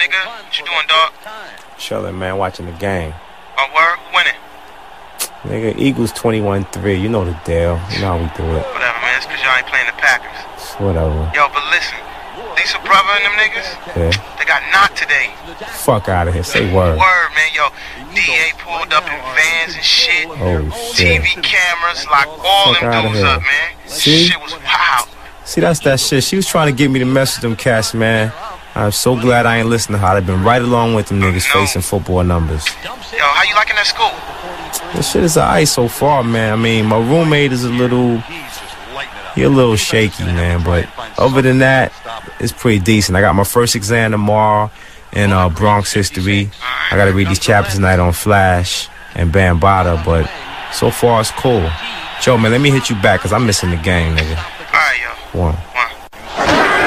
nigga? What you doing, dog? Chillin', man, watching the game. Oh, word? Who winning? Nigga, Eagles 21-3. You know the deal. You know how we do it. Whatever, man. It's because y'all ain't playing the Packers. Whatever. Yo, but listen. Lisa Brother and them niggas, Yeah. they got knocked today. Fuck out of here. Say word. Word, man. Yo, DA pulled up in vans and shit. Oh, shit. TV cameras, locked all Fuck them outta dudes here. up, man. See? Shit was wild. See, that's that shit. She was trying to get me to mess with them cats, man. I'm so glad I ain't listened to her. I'd been right along with them niggas facing football numbers. Yo, how you liking that school? This shit is alright so far, man. I mean, my roommate is he a little shaky, man. But other than that, it's pretty decent. I got my first exam tomorrow in Bronx history. I gotta read these chapters tonight on Flash and Bambaataa, but so far it's cool. Joe, man, let me hit you back, cause I'm missing the game, nigga. Alright, yo. One.